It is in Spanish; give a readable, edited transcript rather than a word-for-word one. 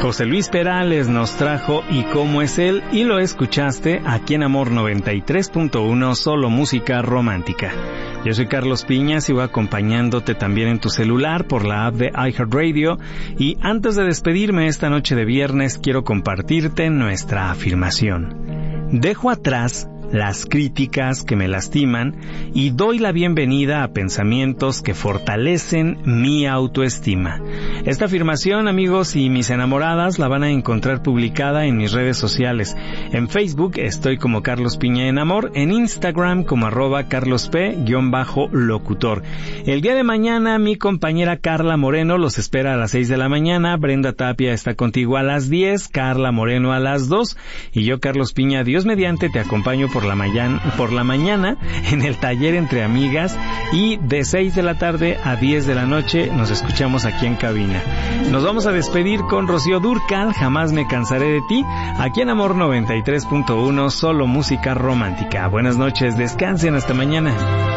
José Luis Perales nos trajo ¿Y cómo es él? Y lo escuchaste aquí en Amor 93.1, solo música romántica. Yo soy Carlos Piña, sigo acompañándote también en tu celular por la app de iHeartRadio. Y antes de despedirme esta noche de viernes, quiero compartirte nuestra afirmación. Dejo atrás las críticas que me lastiman y doy la bienvenida a pensamientos que fortalecen mi autoestima. Esta afirmación, amigos y mis enamoradas, la van a encontrar publicada en mis redes sociales. En Facebook estoy como Carlos Piña en Amor, en Instagram como @carlosp_locutor. El día de mañana mi compañera Carla Moreno los espera a las 6 de la mañana, Brenda Tapia está contigo a las 10, Carla Moreno a las 2 y yo, Carlos Piña, Dios mediante, te acompaño por la mañana en el taller Entre Amigas y de 6 de la tarde a 10 de la noche nos escuchamos aquí en cabina. Nos vamos a despedir con Rocío Dúrcal, Jamás me cansaré de ti, aquí en Amor 93.1, solo música romántica. Buenas noches, descansen, hasta mañana.